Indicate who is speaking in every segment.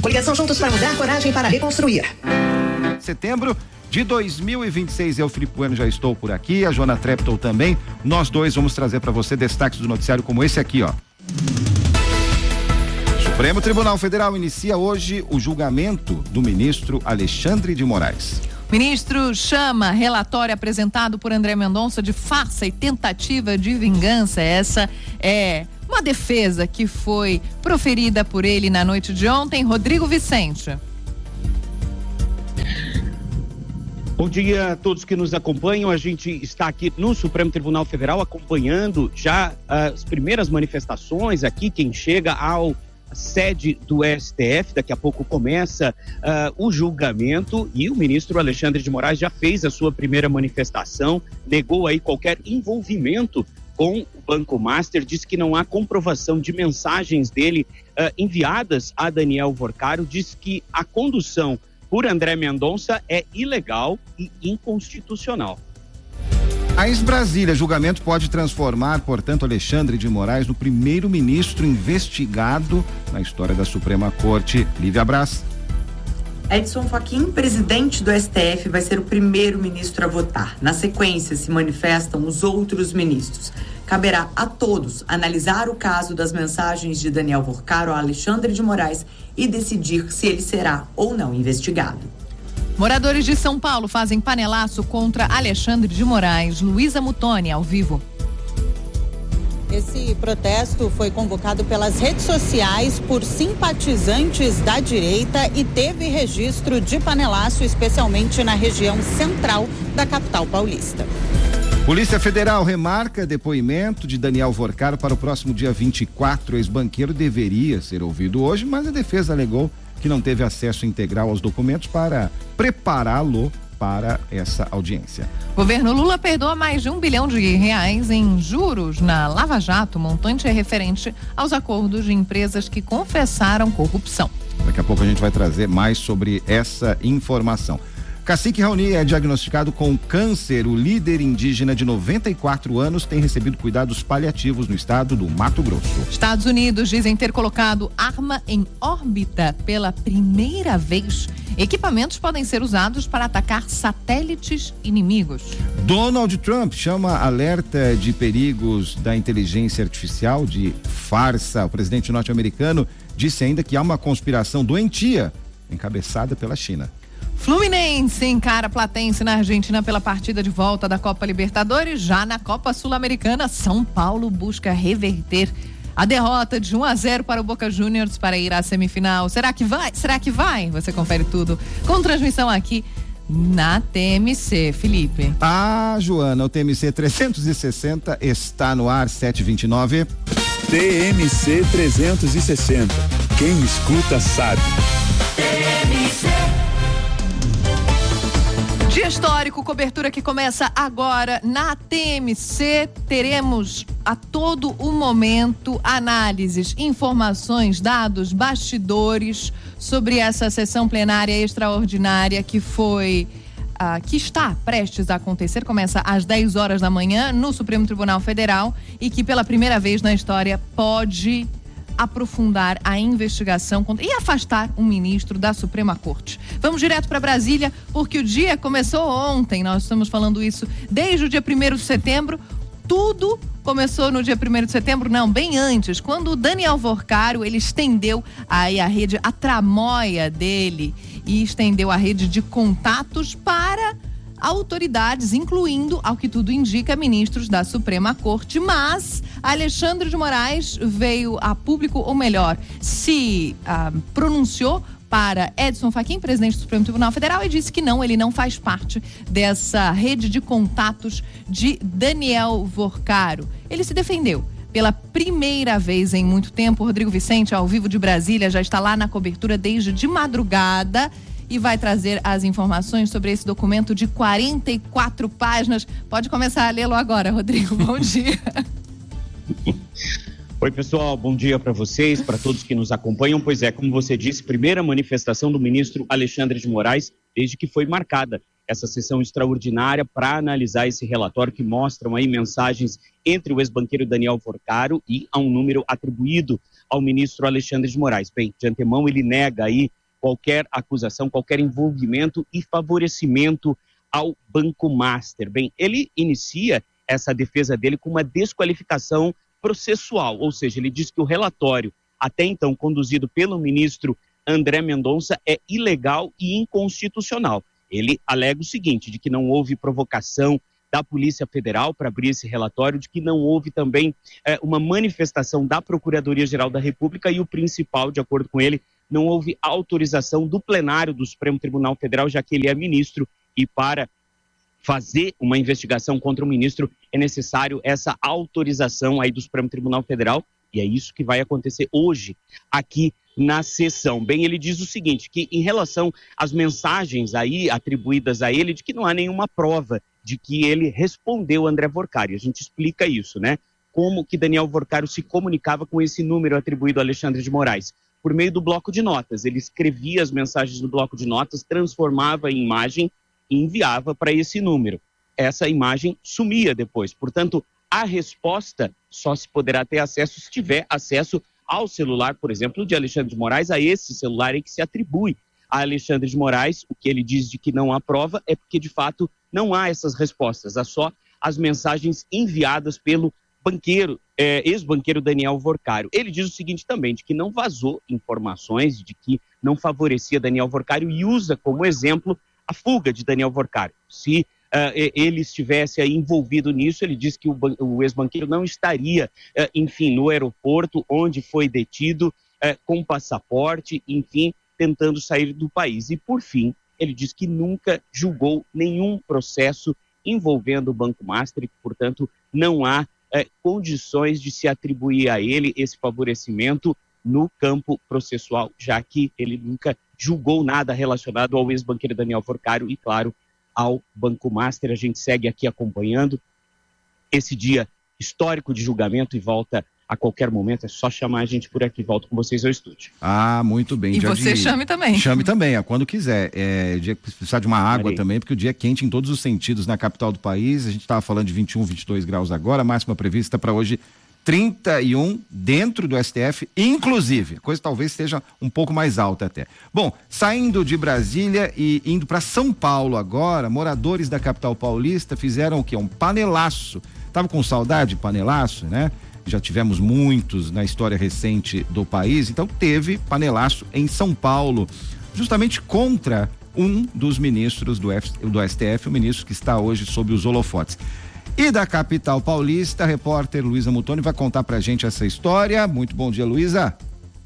Speaker 1: Coligação Juntos para Mudar, coragem para reconstruir.
Speaker 2: Setembro de 2026, eu, Felipe Bueno, já estou por aqui, a Joana Treptow também. Nós dois vamos trazer para você destaques do noticiário como esse aqui, ó. Supremo Tribunal Federal inicia hoje o julgamento do ministro Alexandre de Moraes.
Speaker 3: O ministro chama relatório apresentado por André Mendonça de farsa e tentativa de vingança. Essa é uma defesa que foi proferida por ele na noite de ontem. Rodrigo Vicente.
Speaker 4: Bom dia a todos que nos acompanham. A gente está aqui no Supremo Tribunal Federal acompanhando já as primeiras manifestações aqui. Quem chega ao sede do STF, daqui a pouco começa o julgamento e o ministro Alexandre de Moraes já fez a sua primeira manifestação, negou aí qualquer envolvimento com o Banco Master, disse que não há comprovação de mensagens dele enviadas a Daniel Vorcaro, disse que a condução por André Mendonça é ilegal e inconstitucional.
Speaker 2: A Brasília, julgamento pode transformar, portanto, Alexandre de Moraes no primeiro ministro investigado na história da Suprema Corte. Lívia Braz.
Speaker 5: Edson Fachin, presidente do STF, vai ser o primeiro ministro a votar. Na sequência, se manifestam os outros ministros. Caberá a todos analisar o caso das mensagens de Daniel Vorcaro a Alexandre de Moraes e decidir se ele será ou não investigado.
Speaker 3: Moradores de São Paulo fazem panelaço contra Alexandre de Moraes. Luísa Mutoni, ao vivo.
Speaker 6: Esse protesto foi convocado pelas redes sociais por simpatizantes da direita e teve registro de panelaço, especialmente na região central da capital paulista.
Speaker 2: Polícia Federal remarca depoimento de Daniel Vorcaro para o próximo dia 24. O ex-banqueiro deveria ser ouvido hoje, mas a defesa alegou que não teve acesso integral aos documentos para prepará-lo para essa audiência.
Speaker 3: O governo Lula perdoa mais de R$1 bilhão em juros na Lava Jato. O montante é referente aos acordos de empresas que confessaram corrupção.
Speaker 2: Daqui a pouco a gente vai trazer mais sobre essa informação. Cacique Raoni é diagnosticado com câncer. O líder indígena de 94 anos tem recebido cuidados paliativos no estado do Mato Grosso.
Speaker 3: Estados Unidos dizem ter colocado arma em órbita pela primeira vez. Equipamentos podem ser usados para atacar satélites inimigos.
Speaker 2: Donald Trump chama alerta de perigos da inteligência artificial de farsa. O presidente norte-americano disse ainda que há uma conspiração doentia encabeçada pela China.
Speaker 3: Fluminense encara Platense na Argentina pela partida de volta da Copa Libertadores. Já na Copa Sul-Americana, São Paulo busca reverter a derrota de 1-0 para o Boca Juniors para ir à semifinal. Será que vai? Será que vai? Você confere tudo com transmissão aqui na TMC. Felipe.
Speaker 2: Joana, o TMC 360 está no ar, 7h29.
Speaker 7: TMC 360. Quem escuta sabe.
Speaker 3: TMC. Dia histórico, cobertura que começa agora na TMC. Teremos a todo o momento análises, informações, dados, bastidores sobre essa sessão plenária extraordinária que está prestes a acontecer. Começa às 10 horas da manhã no Supremo Tribunal Federal e que pela primeira vez na história pode aprofundar a investigação e afastar um ministro da Suprema Corte. Vamos direto para Brasília, porque o dia começou ontem. Nós estamos falando isso desde o dia 1º de setembro. Tudo começou no dia 1º de setembro, não, bem antes, quando o Daniel Vorcaro, ele estendeu aí a rede, a tramóia dele, e estendeu a rede de contatos para autoridades, incluindo, ao que tudo indica, ministros da Suprema Corte. Mas Alexandre de Moraes veio a público, ou melhor, se pronunciou para Edson Fachin, presidente do Supremo Tribunal Federal, e disse que não, ele não faz parte dessa rede de contatos de Daniel Vorcaro. Ele se defendeu. Pela primeira vez em muito tempo, Rodrigo Vicente, ao vivo de Brasília, já está lá na cobertura desde de madrugada e vai trazer as informações sobre esse documento de 44 páginas. Pode começar a lê-lo agora, Rodrigo. Bom dia.
Speaker 4: Oi, pessoal, bom dia para vocês, para todos que nos acompanham. Pois é, como você disse, primeira manifestação do ministro Alexandre de Moraes desde que foi marcada essa sessão extraordinária para analisar esse relatório que mostram aí mensagens entre o ex-banqueiro Daniel Vorcaro e a um número atribuído ao ministro Alexandre de Moraes. Bem, de antemão ele nega aí qualquer acusação, qualquer envolvimento e favorecimento ao Banco Master. Bem, ele inicia essa defesa dele com uma desqualificação processual, ou seja, ele diz que o relatório até então conduzido pelo ministro André Mendonça é ilegal e inconstitucional. Ele alega o seguinte, de que não houve provocação da Polícia Federal para abrir esse relatório, de que não houve também uma manifestação da Procuradoria-Geral da República e o principal, de acordo com ele, não houve autorização do plenário do Supremo Tribunal Federal, já que ele é ministro e para fazer uma investigação contra o ministro é necessário essa autorização aí do Supremo Tribunal Federal e é isso que vai acontecer hoje aqui na sessão. Bem, ele diz o seguinte, que em relação às mensagens aí atribuídas a ele, de que não há nenhuma prova de que ele respondeu André Vorcari. A gente explica isso, né? Como que Daniel Vorcari se comunicava com esse número atribuído a Alexandre de Moraes? Por meio do bloco de notas. Ele escrevia as mensagens no bloco de notas, transformava em imagem e enviava para esse número. Essa imagem sumia depois. Portanto, a resposta só se poderá ter acesso se tiver acesso ao celular, por exemplo, de Alexandre de Moraes, a esse celular aí que se atribui a Alexandre de Moraes. O que ele diz de que não há prova é porque, de fato, não há essas respostas. Há só as mensagens enviadas pelo banqueiro, ex-banqueiro Daniel Vorcari. Ele diz o seguinte também, de que não vazou informações, de que não favorecia Daniel Vorcari e usa como exemplo a fuga de Daniel Vorcari. Se ele estivesse aí envolvido nisso, ele diz que o ex-banqueiro não estaria, enfim, no aeroporto onde foi detido, com passaporte, enfim, tentando sair do país. E, por fim, ele diz que nunca julgou nenhum processo envolvendo o Banco Master e que, portanto, não há condições de se atribuir a ele esse favorecimento no campo processual, já que ele nunca julgou nada relacionado ao ex-banqueiro Daniel Vorcari e, claro, ao Banco Master. A gente segue aqui acompanhando esse dia histórico de julgamento e volta a qualquer momento. É só chamar a gente por aqui. Volto com vocês ao estúdio.
Speaker 2: Ah, muito bem.
Speaker 3: E você chame também.
Speaker 2: Chame também, quando quiser. Dia que precisar de uma água também, porque o dia é quente em todos os sentidos na capital do país. A gente estava falando de 21, 22 graus agora. A máxima prevista para hoje 31 dentro do STF, inclusive. A coisa talvez esteja um pouco mais alta até. Bom, saindo de Brasília e indo para São Paulo agora, moradores da capital paulista fizeram o quê? Um panelaço. Tava com saudade de panelaço, né? Já tivemos muitos na história recente do país, então teve panelaço em São Paulo, justamente contra um dos ministros do STF, o ministro que está hoje sob os holofotes. E da capital paulista, a repórter Luísa Mutoni vai contar pra gente essa história. Muito bom dia, Luísa.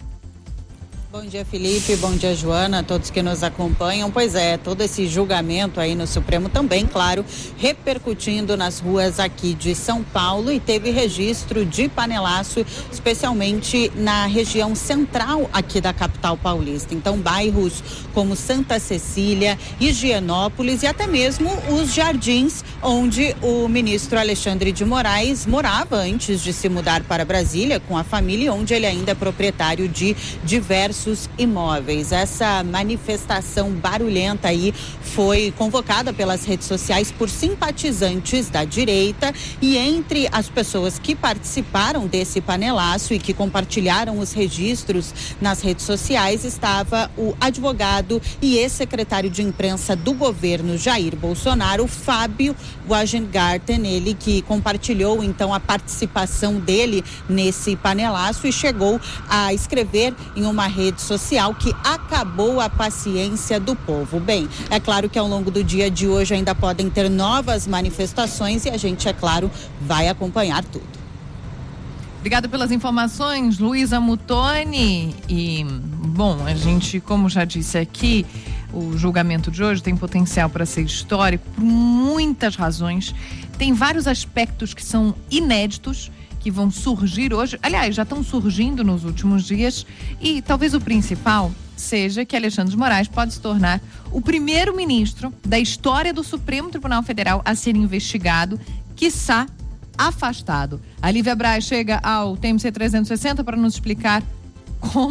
Speaker 6: Bom dia, Felipe, bom dia, Joana, todos que nos acompanham. Pois é, todo esse julgamento aí no Supremo também, claro, repercutindo nas ruas aqui de São Paulo e teve registro de panelaço, especialmente na região central aqui da capital paulista. Então, bairros como Santa Cecília, Higienópolis e até mesmo os Jardins, onde o ministro Alexandre de Moraes morava antes de se mudar para Brasília com a família, onde ele ainda é proprietário de diversos imóveis. Essa manifestação barulhenta aí foi convocada pelas redes sociais por simpatizantes da direita e entre as pessoas que participaram desse panelaço e que compartilharam os registros nas redes sociais estava o advogado e ex-secretário de imprensa do governo Jair Bolsonaro, Fábio Wagengarten, ele que compartilhou então a participação dele nesse panelaço e chegou a escrever em uma rede social que acabou a paciência do povo. Bem, é claro que ao longo do dia de hoje ainda podem ter novas manifestações e a gente, é claro, vai acompanhar tudo.
Speaker 3: Obrigada pelas informações, Luísa Mutoni. E, bom, a gente, como já disse aqui, o julgamento de hoje tem potencial para ser histórico por muitas razões. Tem vários aspectos que são inéditos, que vão surgir hoje, aliás, já estão surgindo nos últimos dias, e talvez o principal seja que Alexandre de Moraes pode se tornar o primeiro ministro da história do Supremo Tribunal Federal a ser investigado, quiçá afastado. A Lívia Braz chega ao TMC 360 para nos explicar como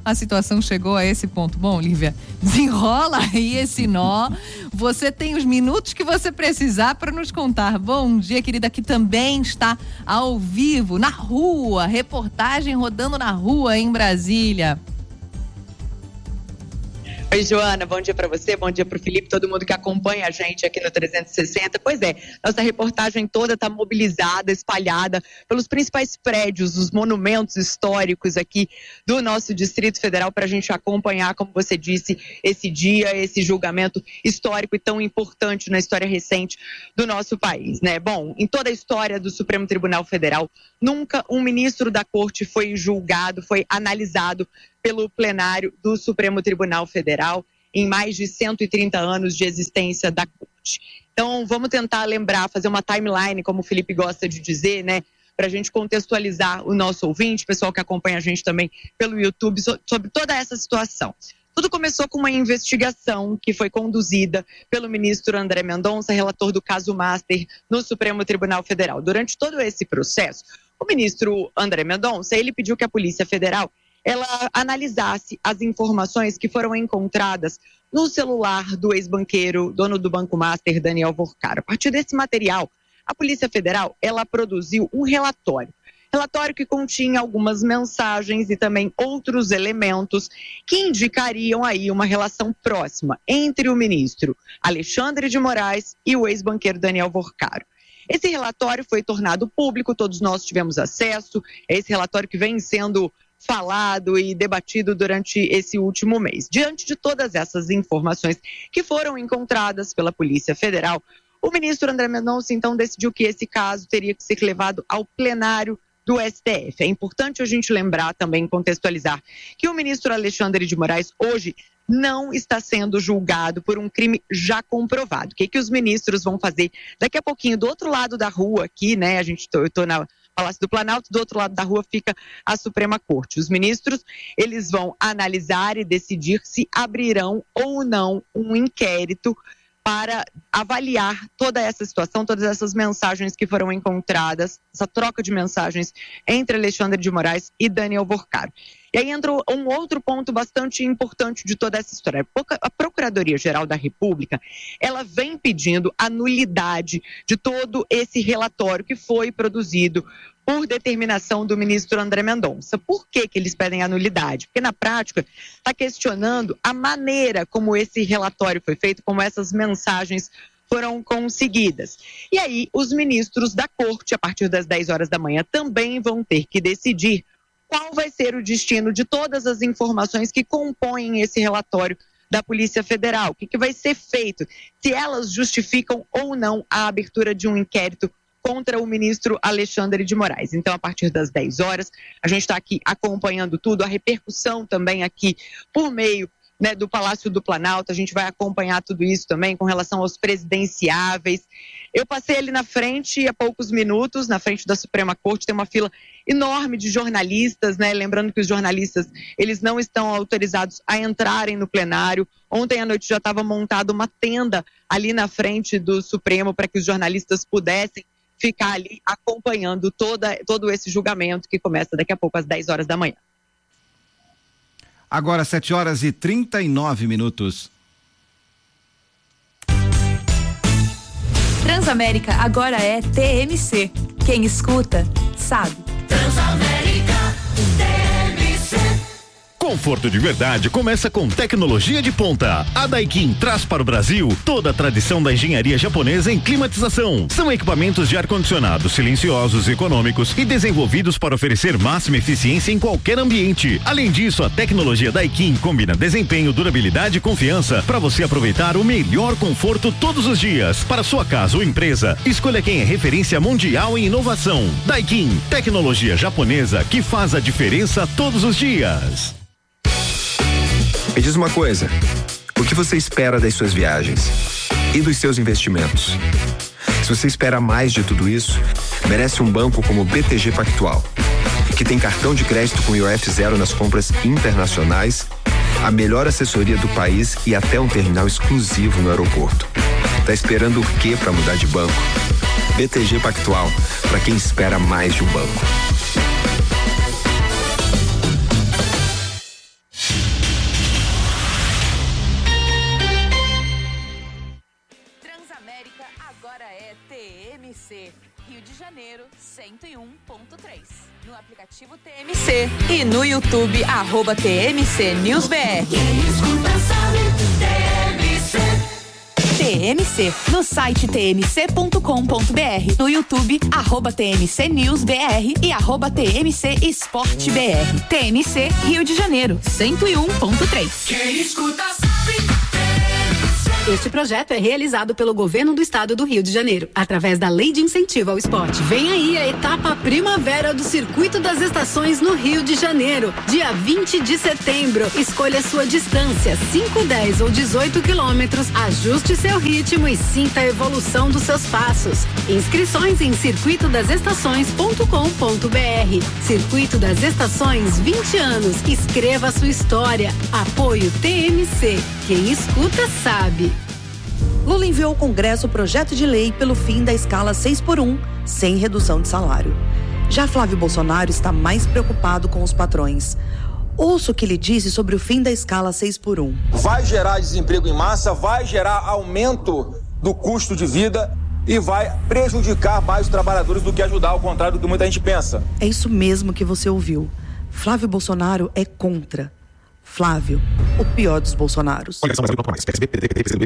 Speaker 3: a situação chegou a esse ponto? Bom, Lívia, desenrola aí esse nó. Você tem os minutos que você precisar para nos contar. Bom dia, querida, que também está ao vivo, na rua, reportagem rodando na rua em Brasília.
Speaker 8: Oi, Joana, bom dia para você, bom dia para o Felipe, todo mundo que acompanha a gente aqui no 360. Pois é, nossa reportagem toda está mobilizada, espalhada pelos principais prédios, os monumentos históricos aqui do nosso Distrito Federal, para a gente acompanhar, como você disse, esse dia, esse julgamento histórico e tão importante na história recente do nosso país, né? Bom, em toda a história do Supremo Tribunal Federal, nunca um ministro da Corte foi julgado, foi analisado pelo plenário do Supremo Tribunal Federal em mais de 130 anos de existência da Corte. Então, vamos tentar lembrar, fazer uma timeline, como o Felipe gosta de dizer, né? Para a gente contextualizar o nosso ouvinte, o pessoal que acompanha a gente também pelo YouTube, sobre toda essa situação. Tudo começou com uma investigação que foi conduzida pelo ministro André Mendonça, relator do caso Master no Supremo Tribunal Federal. Durante todo esse processo, o ministro André Mendonça, ele pediu que a Polícia Federal ela analisasse as informações que foram encontradas no celular do ex-banqueiro, dono do Banco Master, Daniel Vorcaro. A partir desse material, a Polícia Federal, ela produziu um relatório que continha algumas mensagens e também outros elementos que indicariam aí uma relação próxima entre o ministro Alexandre de Moraes e o ex-banqueiro Daniel Vorcaro. Esse relatório foi tornado público, todos nós tivemos acesso a esse relatório que vem sendo falado e debatido durante esse último mês. Diante de todas essas informações que foram encontradas pela Polícia Federal, o ministro André Mendonça então decidiu que esse caso teria que ser levado ao plenário do STF. É importante a gente lembrar também, contextualizar, que o ministro Alexandre de Moraes hoje não está sendo julgado por um crime já comprovado. O que os ministros vão fazer daqui a pouquinho? Do outro lado da rua aqui, né? Eu estou na Palácio do Planalto, do outro lado da rua fica a Suprema Corte. Os ministros, eles vão analisar e decidir se abrirão ou não um inquérito para avaliar toda essa situação, todas essas mensagens que foram encontradas, essa troca de mensagens entre Alexandre de Moraes e Daniel Vorcaro. E aí entra um outro ponto bastante importante de toda essa história. A Procuradoria-Geral da República, ela vem pedindo a nulidade de todo esse relatório que foi produzido por determinação do ministro André Mendonça. Por que eles pedem a nulidade? Porque, na prática, está questionando a maneira como esse relatório foi feito, como essas mensagens foram conseguidas. E aí, os ministros da Corte, a partir das 10 horas da manhã, também vão ter que decidir qual vai ser o destino de todas as informações que compõem esse relatório da Polícia Federal. O que vai ser feito? Se elas justificam ou não a abertura de um inquérito contra o ministro Alexandre de Moraes. Então, a partir das 10 horas, a gente está aqui acompanhando tudo, a repercussão também aqui por meio, né, do Palácio do Planalto. A gente vai acompanhar tudo isso também com relação aos presidenciáveis. Eu passei ali na frente há poucos minutos, na frente da Suprema Corte, tem uma fila enorme de jornalistas, né? Lembrando que os jornalistas, eles não estão autorizados a entrarem no plenário. Ontem à noite já estava montada uma tenda ali na frente do Supremo para que os jornalistas pudessem ficar ali acompanhando todo esse julgamento que começa daqui a pouco às 10 horas da manhã.
Speaker 2: Agora 7h39.
Speaker 9: Transamérica agora é TMC. Quem escuta, sabe.
Speaker 10: Transamérica TMC.
Speaker 11: Conforto de verdade começa com tecnologia de ponta. A Daikin traz para o Brasil toda a tradição da engenharia japonesa em climatização. São equipamentos de ar-condicionado silenciosos, econômicos e desenvolvidos para oferecer máxima eficiência em qualquer ambiente. Além disso, a tecnologia Daikin combina desempenho, durabilidade e confiança para você aproveitar o melhor conforto todos os dias. Para sua casa ou empresa, escolha quem é referência mundial em inovação. Daikin, tecnologia japonesa que faz a diferença todos os dias.
Speaker 12: Me diz uma coisa, o que você espera das suas viagens e dos seus investimentos? Se você espera mais de tudo isso, merece um banco como o BTG Pactual, que tem cartão de crédito com IOF zero nas compras internacionais, a melhor assessoria do país e até um terminal exclusivo no aeroporto. Tá esperando o quê para mudar de banco? BTG Pactual, para quem espera mais de um banco.
Speaker 9: Janeiro 101.3. No aplicativo TMC e no YouTube, @TMC NewsBR.
Speaker 10: Quem escuta sabe, TMC.
Speaker 9: TMC, no site tmc.com.br, no YouTube, @TMC NewsBR e @TMC EsporteBR. TMC Rio de Janeiro, 101.3.
Speaker 10: Quem escuta sabe,
Speaker 13: Este projeto é realizado pelo Governo do Estado do Rio de Janeiro, através da Lei de Incentivo ao Esporte. Vem aí a etapa Primavera do Circuito das Estações no Rio de Janeiro, dia 20 de setembro. Escolha sua distância, 5, 10 ou 18 quilômetros, ajuste seu ritmo e sinta a evolução dos seus passos. Inscrições em circuitodasestações.com.br. Circuito das Estações, 20 anos. Escreva sua história. Apoio TMC. Quem escuta sabe.
Speaker 1: Lula enviou ao Congresso o projeto de lei pelo fim da escala 6x1, sem redução de salário. Já Flávio Bolsonaro está mais preocupado com os patrões. Ouça o que ele disse sobre o fim da escala 6x1.
Speaker 14: Vai gerar desemprego em massa, vai gerar aumento do custo de vida e vai prejudicar mais os trabalhadores do que ajudar, ao contrário do que muita gente pensa.
Speaker 1: É isso mesmo que você ouviu. Flávio Bolsonaro é contra. Flávio, o pior dos Bolsonaros.
Speaker 12: Olha só, mais PSB, PDT, PCdoB,